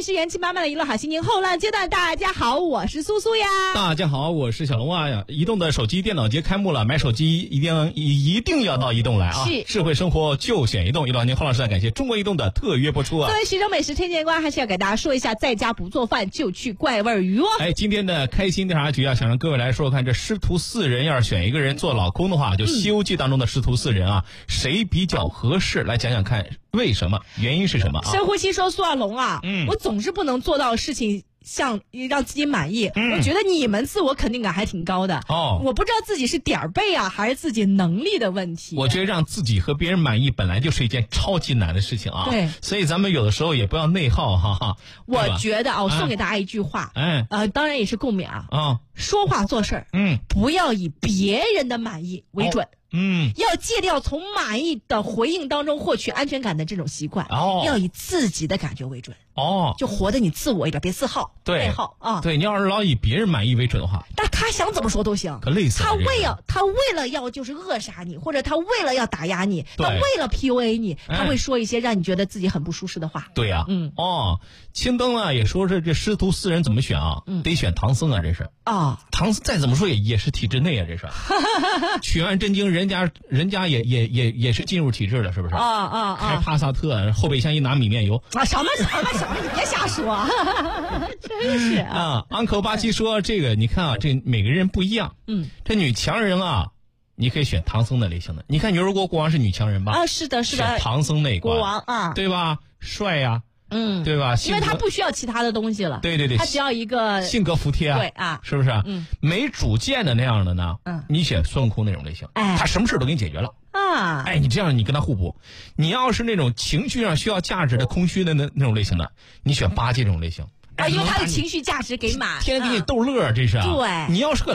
里是元气满满的娱乐好心情后浪阶段，大家好，我是苏苏呀。 大家好，我是小龙啊呀。移动的手机电脑节开幕了，买手机一定要到移动来啊！ 是智慧生活就选移动。娱乐您后浪时代感谢中国移动的特约播出啊！ 作为徐州美食推荐官，还是要给大家说一下，在家不做饭就去怪味鱼哦。 哎，今天的开心调查局啊，想让各位来说说看，这师徒四人要是选一个人做老公的话，就《西游记》当中的师徒四人啊，谁比较合适？来讲讲看，为什么？原因是什么啊？ 深呼吸说，苏亚龙啊，我总是不能做到事情像让自己满意。我觉得你们自我肯定感还挺高的哦。 我不知道自己是点儿背啊，还是自己能力的问题。 我觉得让自己和别人满意本来就是一件超级难的事情啊。 对， 所以咱们有的时候也不要内耗哈。 我觉得啊，我送给大家一句话，当然也是共勉啊。说话做事儿，不要以别人的满意为准。要戒掉从满意的回应当中获取安全感的这种习惯，要以自己的感觉为准。就活得你自我一点，别自耗，内耗啊。 对，你要是老以别人满意为准的话， 但他想怎么说都行， 可累死了。 他为了要就是扼杀你，或者他为了要打压你，他为了 PUA 你，他会说一些让你觉得自己很不舒适的话。 对呀，青灯啊也说是这师徒四人怎么选啊？得选唐僧啊，这是唐僧再怎么说也是体制内啊，这是取完真经，人家也是进入体制了，是不是？开帕萨特，后备箱一拿米面油什么，你别瞎说，真是啊。 Uncle 87说这个，你看啊，这每个人不一样。这女强人啊，你可以选唐僧的类型的。你看牛肉锅国王是女强人吧？ 是的， 选唐僧那一关国王啊， 对吧？帅呀。对吧？ 因为他不需要其他的东西了。 对， 他只要一个性格服帖啊。 对啊， 是不是？没主见的那样的呢？你选孙悟空那种类型，他什么事都给你解决了啊！你这样你跟他互补。你要是那种情绪上需要价值的空虚的那种类型的，你选八戒这种类型。 因为他的情绪价值给满， 天天给你逗乐，这是。 对， 你要是个